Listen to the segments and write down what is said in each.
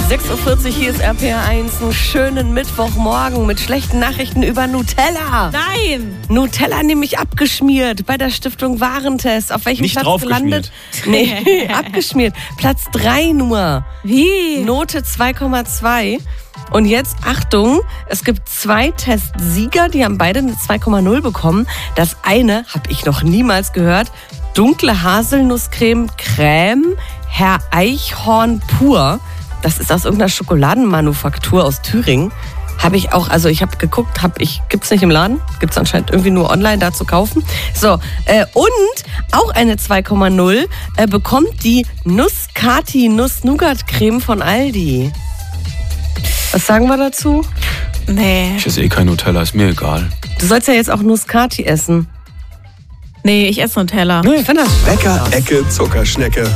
6.40 Uhr, hier ist RPR1. Einen schönen Mittwochmorgen mit schlechten Nachrichten über Nutella. Nein! Nutella nämlich abgeschmiert bei der Stiftung Warentest. Auf welchem Nicht Platz drauf gelandet? Nee, abgeschmiert. Platz 3 nur. Wie? Note 2,2. Und jetzt, Achtung, es gibt 2 Testsieger, die haben beide eine 2,0 bekommen. Das eine, habe ich noch niemals gehört, dunkle Haselnusscreme Herr Eichhorn pur. Das ist aus irgendeiner Schokoladenmanufaktur aus Thüringen. Habe ich auch, also ich habe geguckt, gibt's nicht im Laden, gibt's anscheinend irgendwie nur online da zu kaufen. So, und auch eine 2,0 bekommt die Nuss-Kati Nuss-Nougat-Creme von Aldi. Was sagen wir dazu? Nee. Ich esse kein Nutella, ist mir egal. Du sollst ja jetzt auch Nuss-Kati essen. Nee, ich esse Nutella. Ich finde das Bäcker-Ecke Zuckerschnecke.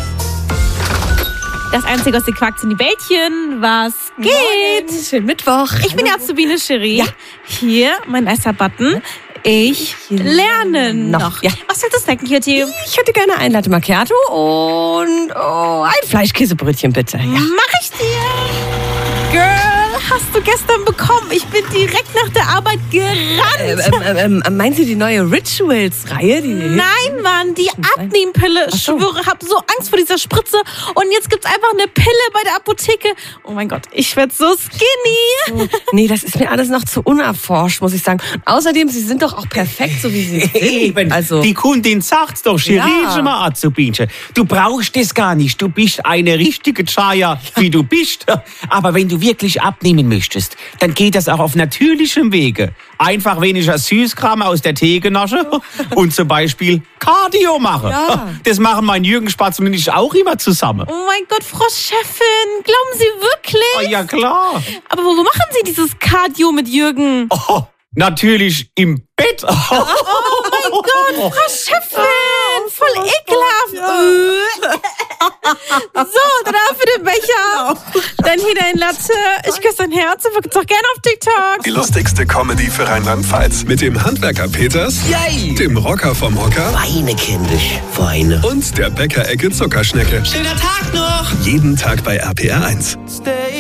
Das Einzige aus den Quacks in die Bällchen, was geht? Schönen Mittwoch. Ich bin die Azubine Cherie. Ja. Hier, mein erster Button. Ich lerne noch. Ja. Was willst du snacken, Kitty? Ich hätte gerne ein Latte Macchiato und ein Fleischkäsebrötchen, bitte. Ja. Mach ich dir. Girl, hast du gestern bekommen. Ich bin direkt nach der Arbeit gerannt. Meinen Sie die neue Rituals-Reihe? Nein, Mann, die Abnehmpille. Ich so. schwöre, hab so Angst vor dieser Spritze. Und jetzt gibt's einfach eine Pille bei der Apotheke. Oh mein Gott, ich werd so skinny. Nee, das ist mir alles noch zu unerforscht, muss ich sagen. Außerdem, Sie sind doch auch perfekt, so wie Sie sind. Eben, Also, die Kundin sagt's doch, Cherie, mal Azubinchen. Du brauchst es gar nicht, du bist eine richtige Chaya, wie du bist. Aber wenn du wirklich abnehmen möchtest, dann geht das auch auf natürlichem Wege. Einfach weniger Süßkram aus der Theke naschen und zum Beispiel Cardio machen. Ja. Das machen mein Jürgen Spatz und ich auch immer zusammen. Oh mein Gott, Frau Chefin, glauben Sie wirklich? Oh, ja, klar. Aber wo machen Sie dieses Cardio mit Jürgen? Oh, natürlich im Bett. Oh mein Gott, Frau Chefin, voll ekelhaft. So, dann für den Becher. Dann hier dein Latte. Ich küsse dein Herz und vergib's auch gerne auf TikTok. Die lustigste Comedy für Rheinland-Pfalz. Mit dem Handwerker Peters, Yay! dem Rocker vom Hocker Weine, kindisch, Weine. und der Bäcker-Ecke Zuckerschnecke. Schöner Tag noch! Jeden Tag bei RPR1. Stay